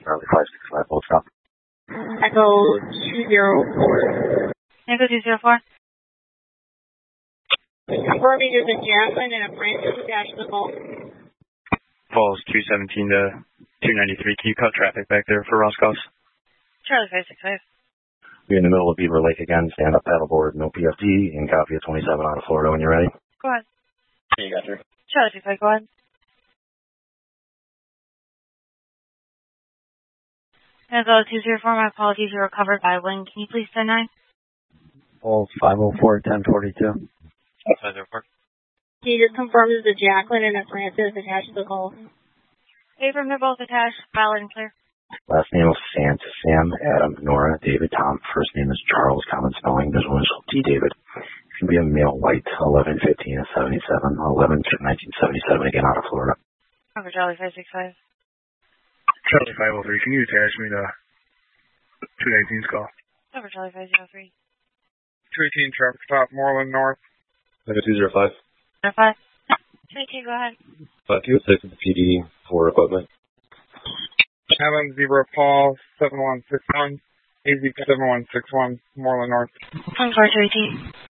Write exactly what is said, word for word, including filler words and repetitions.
Charlie five six five, hold stop. Echo two zero four. Echo two zero four. Confirming there's a Jacqueline and a Francis attached to the call. Falls two seventeen to two ninety-three. Can you cut traffic back there for Roscoe's? Charlie five six five. You're in the middle of Beaver Lake again. Stand up paddleboard, no P F D, and copy at twenty-seven out of Florida when you're ready. Go ahead. You got her. Charlie five five, go ahead. Echo two zero four, my apologies, you were covered by wind. Can you please send nine? Falls five oh four, ten forty-two. five oh four. Can you just confirm there's a Jacqueline and a Francis attached to the call? Affirm, they're both attached, valid and clear. Last name is Sant, Sam, Adam, Nora, David, Tom. First name is Charles, common spelling. There's one initial T, David. You can be a male, white, eleven fifteen of seventy-seven, eleven nineteen seventy-seven, again out of Florida. Over Charlie five six five. Charlie five oh three, can you attach me to two nineteen's call? Over Charlie five zero three. two eighteen traffic stop, Moreland North. Echo two zero five. Zero five. two eighteen, go ahead. five two six at the P D for equipment. Adam Zebra Paul, seven one six one. A Z seven one six one, Moreland North. twenty-four two eighteen.